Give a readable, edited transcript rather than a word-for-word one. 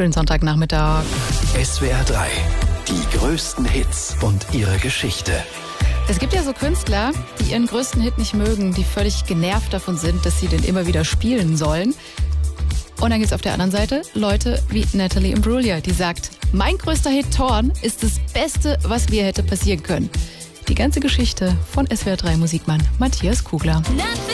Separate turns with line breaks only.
Schönen Sonntagnachmittag.
SWR 3, die größten Hits und ihre Geschichte.
Es gibt ja so Künstler, die ihren größten Hit nicht mögen, die völlig genervt davon sind, dass sie den immer wieder spielen sollen. Und dann gibt es auf der anderen Seite Leute wie Natalie Imbruglia, die sagt, mein größter Hit Torn ist das Beste, was mir hätte passieren können. Die ganze Geschichte von SWR 3 Musikmann Matthias Kugler.